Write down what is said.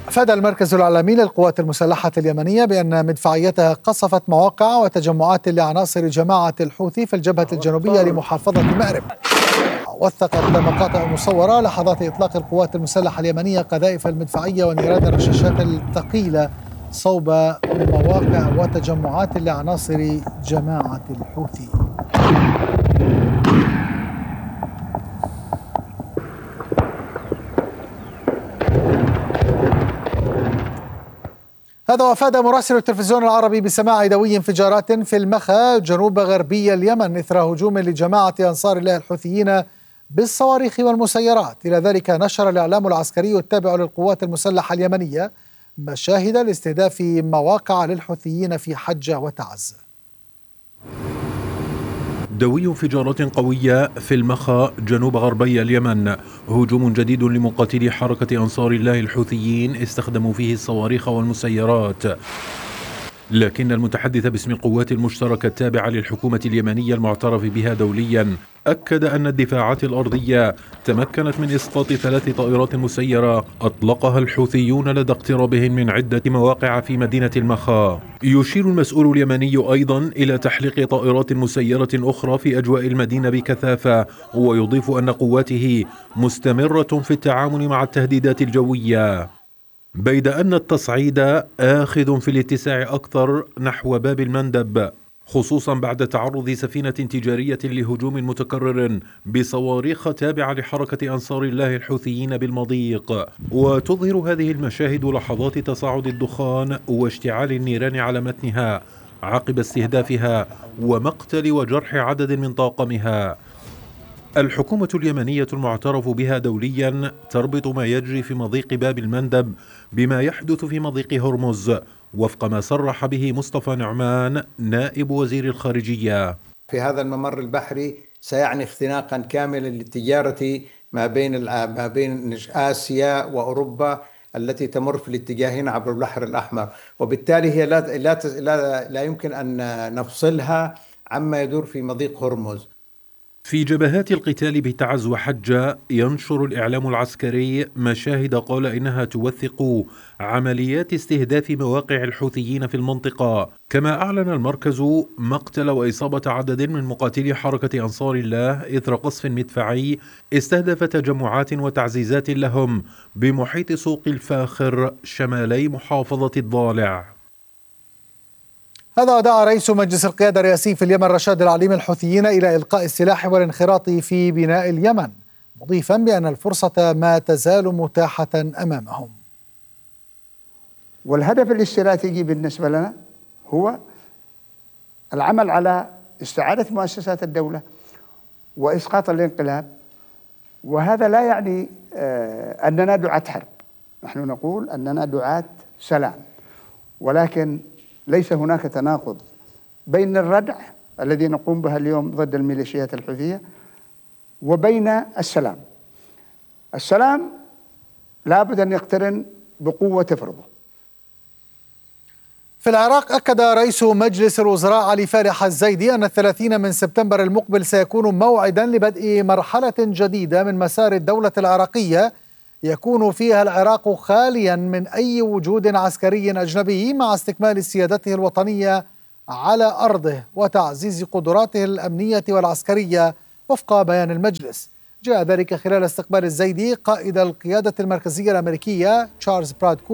أفاد المركز الإعلامي للقوات المسلحة اليمنية بأن مدفعيتها قصفت مواقع وتجمعات لعناصر جماعة الحوثي في الجبهة الجنوبية لمحافظة مأرب. وثقت مقاطع مصورة لحظات إطلاق القوات المسلحة اليمنية قذائف المدفعية ونيران الرشاشات الثقيلة صوب مواقع وتجمعات لعناصر جماعة الحوثي. هذا وافاد مراسل التلفزيون العربي بسماع دوي انفجارات في المخا جنوب غربي اليمن إثر هجوم لجماعة أنصار الله الحوثيين بالصواريخ والمسيرات. إلى ذلك نشر الإعلام العسكري التابع للقوات المسلحة اليمنية مشاهد لاستهداف مواقع للحوثيين في حجة وتعز. دوي انفجارات قوية في المخا جنوب غربي اليمن، هجوم جديد لمقاتلي حركة أنصار الله الحوثيين استخدموا فيه الصواريخ والمسيرات. لكن المتحدث باسم القوات المشتركة التابعة للحكومة اليمنية المعترف بها دوليا أكد أن الدفاعات الأرضية تمكنت من إسقاط 3 طائرات مسيرة أطلقها الحوثيون لدى اقترابهم من عدة مواقع في مدينة المخا. يشير المسؤول اليمني أيضا إلى تحليق طائرات مسيرة أخرى في أجواء المدينة بكثافة، ويضيف أن قواته مستمرة في التعامل مع التهديدات الجوية، بيد أن التصعيد آخذ في الاتساع أكثر نحو باب المندب، خصوصا بعد تعرض سفينة تجارية لهجوم متكرر بصواريخ تابعة لحركة أنصار الله الحوثيين بالمضيق. وتظهر هذه المشاهد لحظات تصاعد الدخان واشتعال النيران على متنها عقب استهدافها ومقتل وجرح عدد من طاقمها. الحكومة اليمنية المعترف بها دوليا تربط ما يجري في مضيق باب المندب بما يحدث في مضيق هرمز، وفق ما صرح به مصطفى نعمان نائب وزير الخارجية. في هذا الممر البحري سيعني اختناقا كاملا للتجارة ما بين آسيا وأوروبا التي تمر في الاتجاهين عبر البحر الأحمر، وبالتالي هي لا يمكن أن نفصلها عما يدور في مضيق هرمز. في جبهات القتال بتعز وحجة ينشر الإعلام العسكري مشاهد قال إنها توثق عمليات استهداف مواقع الحوثيين في المنطقة، كما أعلن المركز مقتل وإصابة عدد من مقاتلي حركة أنصار الله إثر قصف مدفعي استهدف تجمعات وتعزيزات لهم بمحيط سوق الفاخر شمالي محافظة الضالع. هذا ودعا رئيس مجلس القيادة الرئاسي في اليمن رشاد العليم الحوثيين إلى إلقاء السلاح والانخراط في بناء اليمن، مضيفا بأن الفرصة ما تزال متاحة أمامهم. والهدف الاستراتيجي بالنسبة لنا هو العمل على استعادة مؤسسات الدولة وإسقاط الانقلاب، وهذا لا يعني أننا دعاة حرب، نحن نقول أننا دعاة سلام، ولكن ليس هناك تناقض بين الردع الذي نقوم بها اليوم ضد الميليشيات الحوثية وبين السلام. السلام لابد أن يقترن بقوة تفرضه. في العراق أكد رئيس مجلس الوزراء علي فالح الزيدي أن 30 من سبتمبر المقبل سيكون موعدا لبدء مرحلة جديدة من مسار الدولة العراقية يكون فيها العراق خاليا من أي وجود عسكري أجنبي، مع استكمال سيادته الوطنية على أرضه وتعزيز قدراته الأمنية والعسكرية وفق بيان المجلس. جاء ذلك خلال استقبال الزيدي قائد القيادة المركزية الأمريكية تشارلز براد